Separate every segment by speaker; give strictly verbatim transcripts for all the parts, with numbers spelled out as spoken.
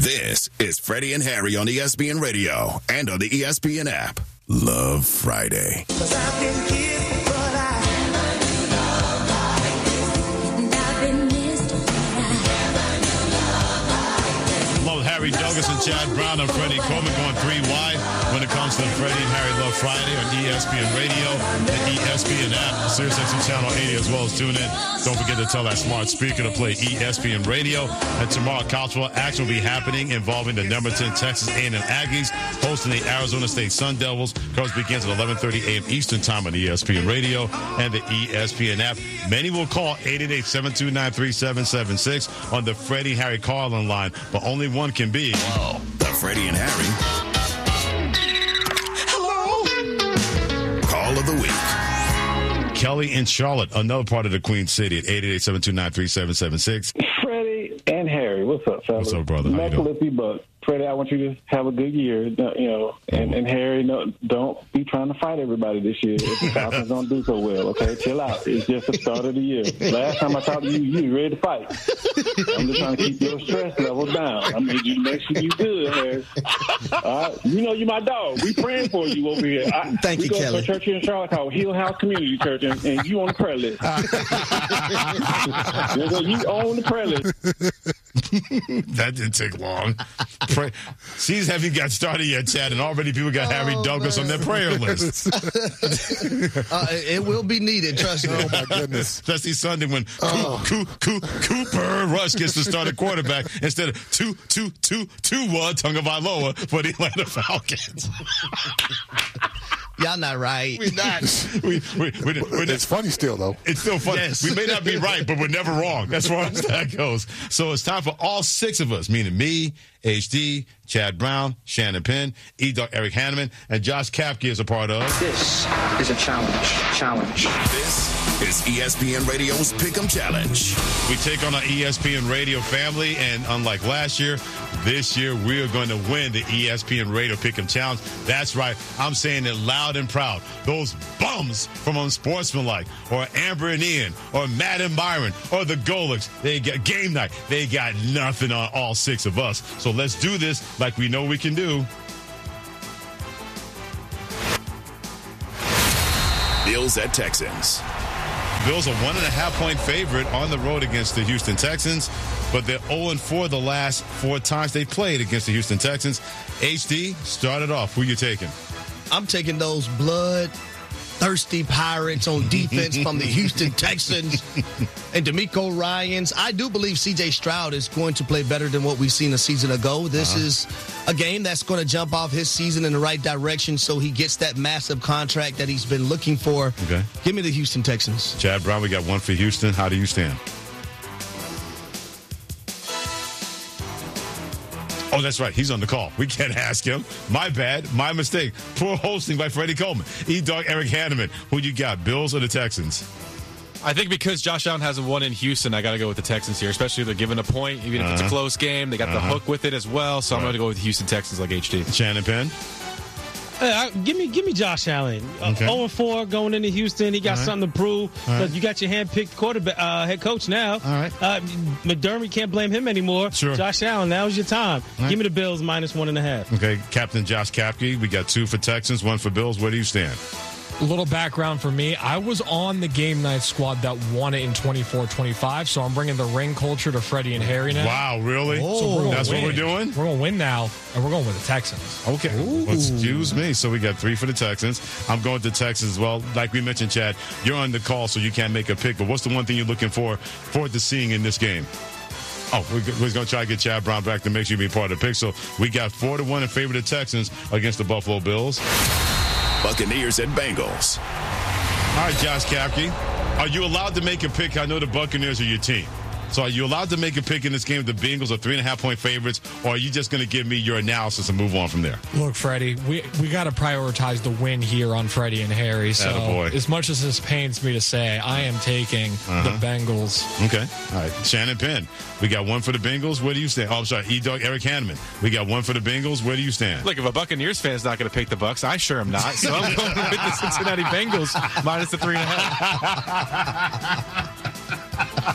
Speaker 1: This is Freddie and Harry on E S P N Radio and on the E S P N app. Love Friday.
Speaker 2: Love Harry Douglas and Chad Brown and Freddie Coleman going three wide when it comes to Freddie and Harry Love Friday on E S P N Radio, the E S P N app, Sirius X M Channel eighty, as well as tune in. Don't forget to tell that smart speaker to play E S P N Radio. And tomorrow, college football action will be happening involving the number ten Texas A and M Aggies hosting the Arizona State Sun Devils. Coverage begins at eleven thirty a.m. Eastern Time on E S P N Radio and the E S P N app. Many will call eight eight eight, seven two nine, three seven seven six on the Freddie Harry call-in line, but only one can be.
Speaker 1: Whoa. The Freddie and Harry
Speaker 3: Hello.
Speaker 1: Call of the Week.
Speaker 2: Kelly in Charlotte, another part of the Queen City at eight eight eight, seven two nine, three seven seven six.
Speaker 4: Freddie and Harry, what's up, fellas?
Speaker 2: What's up, brother? How you doing?
Speaker 4: Necklace, but Freddie, I want you to have a good year, you know. And, and Harry, no, don't be trying to fight everybody this year. If the Falcons don't do so well, okay? Chill out. It's just the start of the year. Last time I talked to you, you were ready to fight. I'm just trying to keep your stress level down. I need you to make sure you good, Harry. All right? You know you're my dog. We praying for you over here. I,
Speaker 3: Thank
Speaker 4: we
Speaker 3: you,
Speaker 4: go
Speaker 3: Kelly.
Speaker 4: to a church here in Charlotte called Hill House Community Church, and, and you on the prayer list. You own the prayer list.
Speaker 2: That didn't take long. Pray. Seas haven't got started yet, Chad, and already people got oh, Harry Douglas man. on their prayer list.
Speaker 3: uh, it will be needed, trust me.
Speaker 5: Oh, my goodness.
Speaker 2: Especially Sunday when
Speaker 5: oh.
Speaker 2: Coo, Coo, Coo, Cooper Rush gets to start a quarterback instead of two, two, two, two, one, Tagovailoa for the Atlanta Falcons.
Speaker 3: Y'all not right.
Speaker 2: We're not. we, we, we, we're
Speaker 5: it's funny still, though.
Speaker 2: It's still funny.
Speaker 3: Yes.
Speaker 2: We may not be right, but we're never wrong. As far as that goes. So it's time for all six of us, meaning me, H D, Chad Brown, Shannon Penn, E-Dog Eric Hanneman, and Josh Kapke is a part of.
Speaker 6: This is a challenge. Challenge.
Speaker 1: This is E S P N Radio's Pick'em Challenge.
Speaker 2: We take on our E S P N Radio family, and unlike last year, this year we are going to win the E S P N Radio Pick'em Challenge. That's right. I'm saying it loud and proud. Those bums from Unsportsmanlike, or Amber and Ian, or Matt and Byron, or the Golics, they got game night. They got nothing on all six of us. So let's do this like we know we can do.
Speaker 1: Bills at Texans.
Speaker 2: Bills are one and a half point favorite on the road against the Houston Texans, but they're oh and four the last four times they played against the Houston Texans. H D, start it off. Who you taking?
Speaker 3: I'm taking those blood-thirsty Pirates on defense from the Houston Texans and DeMeco Ryans. I do believe C J Stroud is going to play better than what we've seen a season ago. This uh-huh. is a game that's going to jump off his season in the right direction so he gets that massive contract that he's been looking for.
Speaker 2: Okay.
Speaker 3: Give me the Houston Texans.
Speaker 2: Chad Brown, we got one for Houston. How do you stand? Oh, that's right. He's on the call. We can't ask him. My bad. My mistake. Poor hosting by Freddie Coleman. E-Dog Eric Hanneman. Who you got, Bills or the Texans?
Speaker 7: I think because Josh Allen hasn't won in Houston, I got to go with the Texans here, especially if they're given a point, even if uh-huh. it's a close game. They got uh-huh. the hook with it as well, so I'm going to go with the Houston Texans like H D.
Speaker 2: Shannon Penn?
Speaker 8: Uh, give me give me Josh Allen.
Speaker 2: Okay.
Speaker 8: oh and four going into Houston. He got
Speaker 2: right.
Speaker 8: something to prove.
Speaker 2: Right.
Speaker 8: But you got your hand-picked quarterback, uh, head coach now.
Speaker 2: All right.
Speaker 8: Uh, McDermott can't blame him anymore.
Speaker 2: Sure.
Speaker 8: Josh Allen, now's your time.
Speaker 2: Right.
Speaker 8: Give me the Bills minus one and a half.
Speaker 2: Okay, Captain Josh Kapke. We got two for Texans, one for Bills. Where do you stand?
Speaker 9: A little background for me. I was on the game night squad that won it in twenty-four twenty-five, so I'm bringing the ring culture to Freddie and Harry now.
Speaker 2: Wow, really?
Speaker 9: So
Speaker 2: That's
Speaker 9: win.
Speaker 2: what we're doing?
Speaker 9: We're going to win now, and we're going with the Texans.
Speaker 2: Okay. Well, excuse me. So we got three for the Texans. I'm going to Texans as well. Like we mentioned, Chad, you're on the call, so you can't make a pick. But what's the one thing you're looking for forward to seeing in this game? Oh, we're, we're going to try to get Chad Brown back to make sure you be part of the pick. So we got four to one in favor of the Texans against the Buffalo Bills.
Speaker 1: Buccaneers and Bengals.
Speaker 2: All right, Josh Kapke. Are you allowed to make a pick? I know the Buccaneers are your team. So are you allowed to make a pick in this game? The Bengals are three and a half point favorites, or are you just going to give me your analysis and move on from there?
Speaker 9: Look, Freddie, we we got to prioritize the win here on Freddie and Harry. So
Speaker 2: Attaboy.
Speaker 9: As much as this pains me to say, I am taking
Speaker 2: uh-huh.
Speaker 9: the Bengals.
Speaker 2: Okay. All right. Shannon Penn. We got one for the Bengals. Where do you stand? Oh, I'm sorry. E-Dog Eric Hanneman. We got one for the Bengals. Where do you stand?
Speaker 7: Look, if a Buccaneers fan's not going to pick the Bucs, I sure am not. So I'm going with the Cincinnati Bengals minus the three and a half.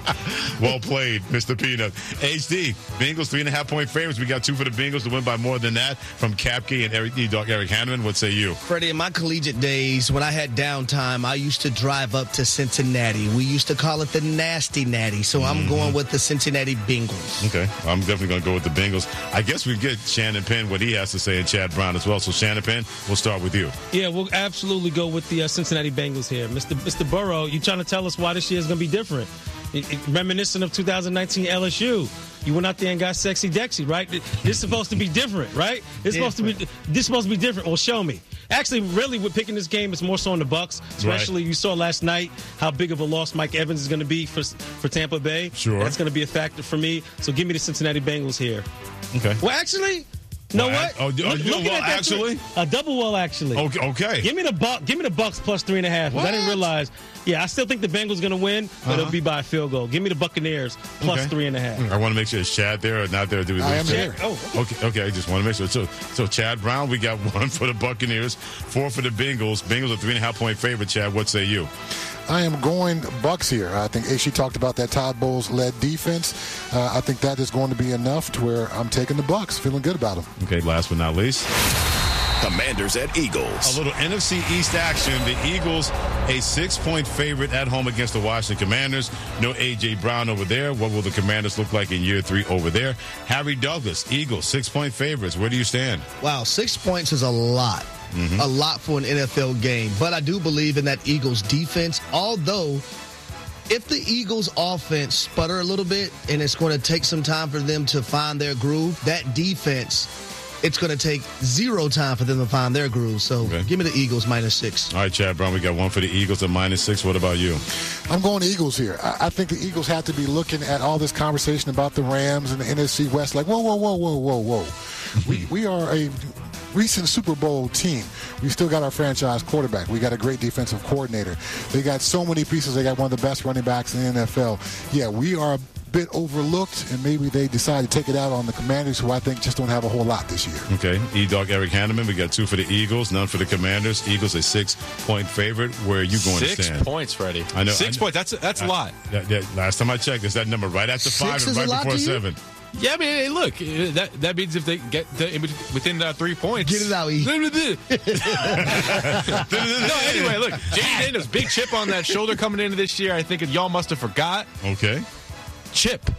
Speaker 2: Well played, Mister Peanut. H D, Bengals three and a half point favorites. We got two for the Bengals to win by more than that from Kapke and Eric E-Dog Eric Hanneman. What say you?
Speaker 3: Freddie, in my collegiate days, when I had downtime, I used to drive up to Cincinnati. We used to call it the Nasty Natty, so I'm
Speaker 2: Mm-hmm.
Speaker 3: going with the Cincinnati Bengals.
Speaker 2: Okay, I'm definitely going to go with the Bengals. I guess we get Shannon Penn, what he has to say, and Chad Brown as well. So, Shannon Penn, we'll start with you.
Speaker 8: Yeah, we'll absolutely go with the uh, Cincinnati Bengals here. Mister Mister Burrow, you trying to tell us why this year is going to be different? It, it, reminiscent of two thousand nineteen L S U. You went out there and got sexy Dexy, right? This is supposed to be different, right? It's supposed to be this is supposed to be different. Well, show me. Actually, really, with picking this game, it's more so on the Bucs. Especially, right. You saw last night how big of a loss Mike Evans is going to be for for Tampa Bay.
Speaker 2: Sure,
Speaker 8: that's going to be a factor for me. So give me the Cincinnati Bengals here.
Speaker 2: Okay.
Speaker 8: Well, actually. No
Speaker 2: well,
Speaker 8: what?
Speaker 2: Oh,
Speaker 8: Look,
Speaker 2: well,
Speaker 8: looking at that
Speaker 2: actually,
Speaker 8: three, a double well actually.
Speaker 2: Okay, okay.
Speaker 8: Give me the buck. Give me the Bucks plus three and a half. I didn't realize. Yeah, I still think the Bengals going to win, but uh-huh. it'll be by a field goal. Give me the Buccaneers plus
Speaker 2: okay.
Speaker 8: three and a half.
Speaker 2: I want to make sure it's Chad there or not there. Do we
Speaker 5: I am
Speaker 2: Chad?
Speaker 5: here.
Speaker 8: Oh,
Speaker 2: okay. okay. Okay, I just want to make sure. So, so Chad Brown, we got one for the Buccaneers, four for the Bengals. Bengals are three and a half point favorite. Chad, what say you?
Speaker 5: I am going Bucks here. I think H G talked about that Todd Bowles-led defense. Uh, I think that is going to be enough to where I'm taking the Bucks. Feeling good about them.
Speaker 2: Okay, last but not least.
Speaker 1: Commanders at Eagles.
Speaker 2: A little N F C East action. The Eagles, a six-point favorite at home against the Washington Commanders. No A J. Brown over there. What will the Commanders look like in year three over there? Harry Douglas, Eagles, six-point favorites. Where do you stand?
Speaker 3: Wow, six points is a lot. Mm-hmm. A lot for an N F L game. But I do believe in that Eagles defense, although if the Eagles offense sputter a little bit and it's going to take some time for them to find their groove, that defense, it's going to take zero time for them to find their groove. So okay. Give me the Eagles minus six.
Speaker 2: All right, Chad Brown, we got one for the Eagles at minus six. What about you?
Speaker 5: I'm going Eagles here. I, I think the Eagles have to be looking at all this conversation about the Rams and the N F C West like, whoa, whoa, whoa, whoa, whoa, whoa. we, we are a recent Super Bowl team. We still got our franchise quarterback. We got a great defensive coordinator. They got so many pieces. They got one of the best running backs in the N F L. Yeah, we are a bit overlooked, and maybe they decide to take it out on the Commanders, who I think just don't have a whole lot this year.
Speaker 2: Okay. E-Dog Eric Hanneman, we got two for the Eagles, none for the Commanders. Eagles a six-point favorite. Where are you going
Speaker 7: Six
Speaker 2: to stand?
Speaker 7: Six points, Freddie.
Speaker 2: I know.
Speaker 7: Six
Speaker 2: I know.
Speaker 7: points. That's, that's
Speaker 2: I,
Speaker 7: a lot.
Speaker 2: That, that, last time I checked, is that number right after five
Speaker 3: Six
Speaker 2: and right before seven?
Speaker 7: Yeah, I mean, hey, look, that that means if they get the, within uh, three points.
Speaker 3: Get it out, E.
Speaker 7: No, anyway, look, J D Daniels, big chip on that shoulder coming into this year. I think y'all must have forgot.
Speaker 2: Okay.
Speaker 7: Chip.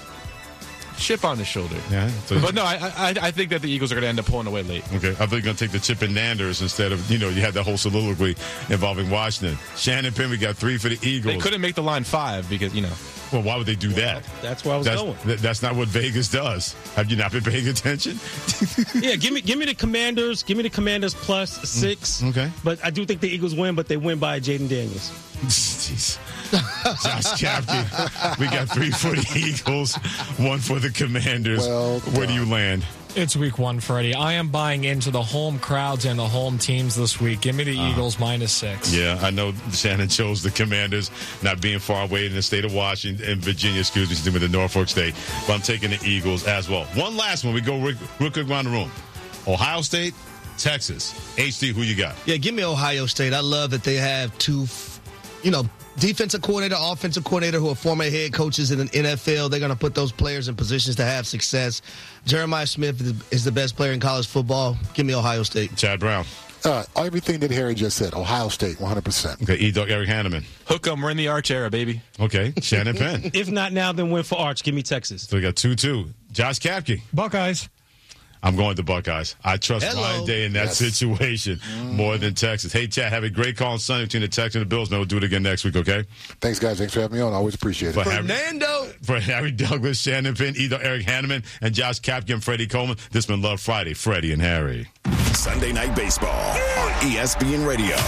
Speaker 7: Chip on his shoulder.
Speaker 2: Yeah. So
Speaker 7: but no, I, I I think that the Eagles are going to end up pulling away late.
Speaker 2: Okay. I think you're going to take the Chip and Nanders instead of, you know, you had that whole soliloquy involving Washington. Shannon Penn, we got three for the Eagles.
Speaker 7: They couldn't make the line five because, you know.
Speaker 2: Well, why would they do that?
Speaker 8: That's where I was
Speaker 2: that's,
Speaker 8: going.
Speaker 2: Th- that's not what Vegas does. Have you not been paying attention?
Speaker 8: Yeah, give me give me the Commanders. Give me the Commanders plus six.
Speaker 2: Mm, okay.
Speaker 8: But I do think the Eagles win, but they win by Jaden Daniels.
Speaker 2: Jeez. Josh Kapke. We got three for the Eagles, one for the Commanders.
Speaker 5: Well
Speaker 2: Where do you land?
Speaker 9: It's week one, Freddie. I am buying into the home crowds and the home teams this week. Give me the uh, Eagles minus six.
Speaker 2: Yeah, I know Shannon chose the Commanders, not being far away in the state of Washington and Virginia, excuse me, she's with the Norfolk State. But I'm taking the Eagles as well. One last one. We go real, real quick around the room. Ohio State, Texas. H D, who you got?
Speaker 3: Yeah, give me Ohio State. I love that they have two, you know, defensive coordinator, offensive coordinator who are former head coaches in the N F L. They're going to put those players in positions to have success. Jeremiah Smith is the best player in college football. Give me Ohio State.
Speaker 2: Chad Brown.
Speaker 5: Uh, everything that Harry just said, Ohio State, one hundred percent.
Speaker 2: Okay, E-Dog Eric Hanneman.
Speaker 7: Hook 'em, we're in the Arch era, baby.
Speaker 2: Okay, Shannon Penn.
Speaker 8: If not now, then win for Arch. Give me Texas.
Speaker 2: So we got two two. Josh Kapke.
Speaker 9: Buckeyes.
Speaker 2: I'm going to Buckeyes. I trust
Speaker 3: Hello.
Speaker 2: Ryan Day in that
Speaker 5: Yes.
Speaker 2: situation more than Texas. Hey, Chad, have a great call on Sunday between the Texans and the Bills. Man, we'll do it again next week, okay?
Speaker 5: Thanks, guys. Thanks for having me on. I always appreciate it.
Speaker 2: For Harry,
Speaker 3: Fernando.
Speaker 2: for Harry Douglas, Shannon Penn, either Eric Hanneman, and Josh Kapke and Freddie Coleman. This has been Love Friday. Freddie and Harry.
Speaker 1: Sunday Night Baseball on E S P N Radio.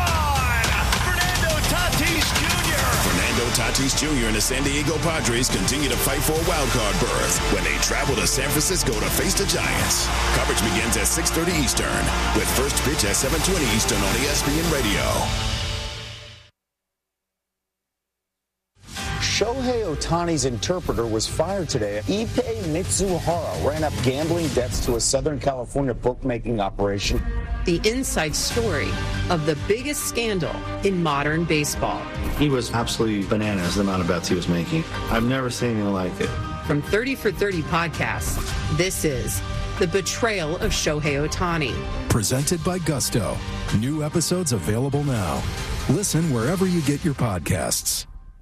Speaker 10: Fernando Tatis Junior
Speaker 1: Fernando Tatis Junior and the San Diego Padres continue to fight for a wild card berth when they travel to San Francisco to face the Giants. Coverage begins at six thirty Eastern with first pitch at seven twenty Eastern on E S P N Radio.
Speaker 11: Shohei Ohtani's interpreter was fired today. Ippei Mitsuhara ran up gambling debts to a Southern California bookmaking operation.
Speaker 12: The inside story of the biggest scandal in modern baseball.
Speaker 13: He was absolutely bananas, the amount of bets he was making. I've never seen anything like it.
Speaker 12: From thirty for thirty podcasts, this is The Betrayal of Shohei Ohtani.
Speaker 14: Presented by Gusto. New episodes available now. Listen wherever you get your podcasts.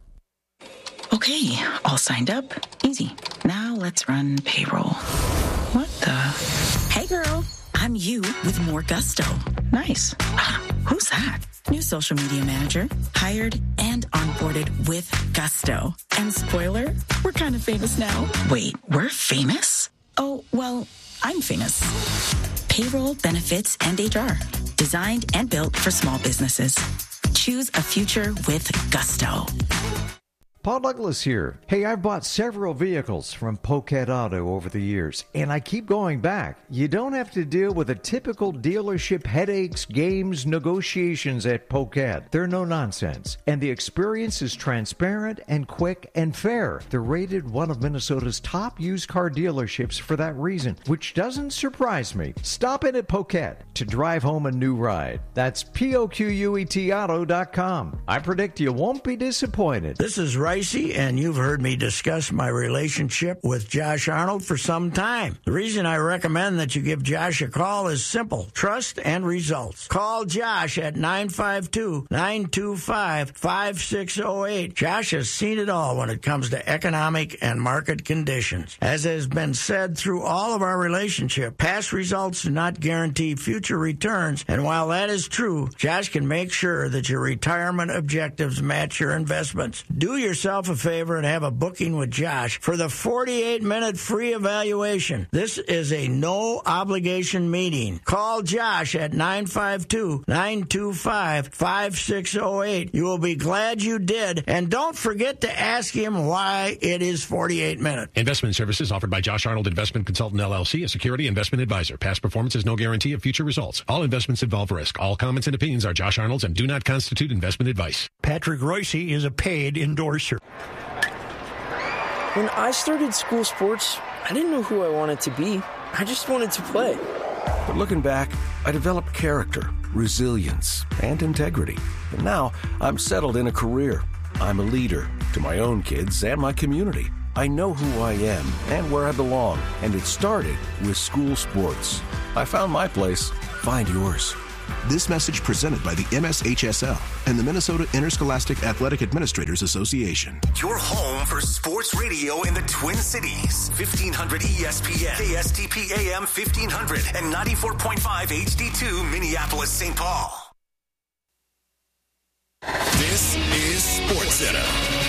Speaker 15: Okay, all signed up. Easy. Now let's run payroll. What the? Hey, girl. I'm you with more Gusto. Nice. Ah, who's that? New social media manager. Hired and onboarded with Gusto. And spoiler, we're kind of famous now. Wait, we're famous? Oh, well, I'm famous. Payroll, benefits, and H R. Designed and built for small businesses. Choose a future with Gusto.
Speaker 16: Paul Douglas here. Hey, I've bought several vehicles from Poquet Auto over the years, and I keep going back. You don't have to deal with the typical dealership headaches, games, negotiations at Poquet. They're no nonsense, and the experience is transparent and quick and fair. They're rated one of Minnesota's top used car dealerships for that reason, which doesn't surprise me. Stop in at Poquet to drive home a new ride. That's P O Q U E T auto dot com. I predict you won't be disappointed.
Speaker 17: This is right. And you've heard me discuss my relationship with Josh Arnold for some time. The reason I recommend that you give Josh a call is simple: trust and results. Call Josh at nine five two, nine two five, five six zero eight. Josh has seen it all when it comes to economic and market conditions. As has been said through all of our relationship, past results do not guarantee future returns, and while that is true, Josh can make sure that your retirement objectives match your investments. Do yourself a favor and have a booking with Josh for the forty-eight minute free evaluation. This is a no obligation meeting. Call Josh at nine five two, nine two five, five six zero eight. You will be glad you did, and don't forget to ask him why it is forty-eight minutes.
Speaker 18: Investment services offered by Josh Arnold Investment Consultant L L C, a security investment advisor. Past performance is no guarantee of future results. All investments involve risk. All comments and opinions are Josh Arnold's and do not constitute investment advice.
Speaker 17: Patrick Royce is a paid endorser.
Speaker 19: When I started school sports, I didn't know who I wanted to be. I just wanted to play.
Speaker 20: But looking back, I developed character, resilience, and integrity. And now I'm settled in a career. I'm a leader to my own kids and my community. I know who I am and where I belong, and it started with school sports. I found my place. Find yours.
Speaker 1: This message presented by the M S H S L and the Minnesota Interscholastic Athletic Administrators Association.
Speaker 21: Your home for sports radio in the Twin Cities. fifteen hundred E S P N, K S T P A M fifteen hundred, and ninety-four point five H D two Minneapolis, Saint Paul.
Speaker 1: This is SportsCenter.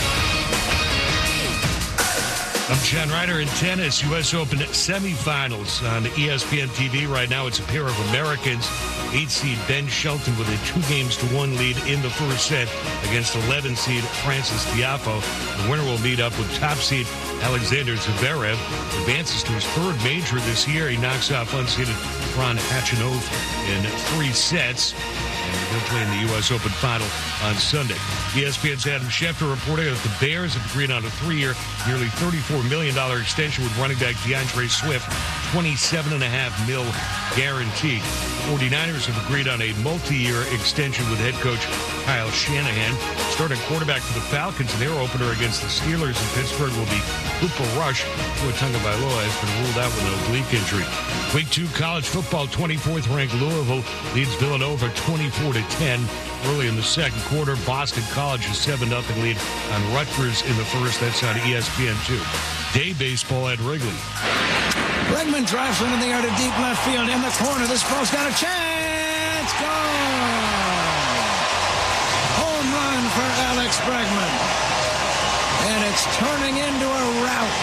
Speaker 22: I'm John Ryder in tennis. U S Open semifinals on E S P N T V. Right now it's a pair of Americans. Eight seed Ben Shelton with a two games to one lead in the first set against eleven seed Francis Tiafoe. The winner will meet up with top seed Alexander Zverev. Advances to his third major this year. He knocks off unseeded Ron Khachanov in three sets. And he'll play in the U S Open final on Sunday. E S P N's Adam Schefter reporting that the Bears have agreed on a three-year, nearly thirty-four million dollars extension with running back DeAndre Swift, twenty-seven point five mil guaranteed. forty-niners have agreed on a multi-year extension with head coach Kyle Shanahan. Starting quarterback for the Falcons in their opener against the Steelers in Pittsburgh will be Cooper Rush. Tua Tagovailoa has been ruled out with an oblique injury. Week two college football, twenty-fourth ranked Louisville leads Villanova twenty-four to ten. Early in the second quarter, Boston College a seven nothing lead on Rutgers in the first. That's on E S P N two. Day baseball at Wrigley.
Speaker 23: Bregman drives into the air to deep left field. In the corner, this ball's got a chance. Gone! Home run for Alex Bregman. And it's turning into a rout.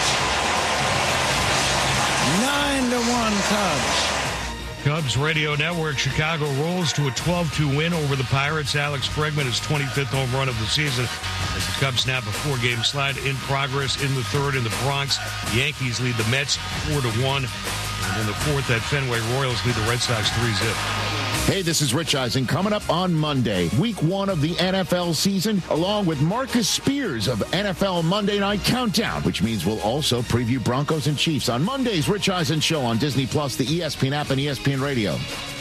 Speaker 23: Nine to one Cubs.
Speaker 22: Cubs Radio Network. Chicago rolls to a twelve two win over the Pirates. Alex Bregman, his twenty-fifth home run of the season as the Cubs snap a four-game slide in progress in the third in the Bronx. Yankees lead the Mets four to one. And in the fourth at Fenway, Royals lead the Red Sox three zip.
Speaker 4: Hey, this is Rich Eisen. Coming up on Monday, week one of the N F L season, along with Marcus Spears of N F L Monday Night Countdown, which means we'll also preview Broncos and Chiefs on Monday's Rich Eisen Show on Disney Plus, the E S P N app, and E S P N Radio.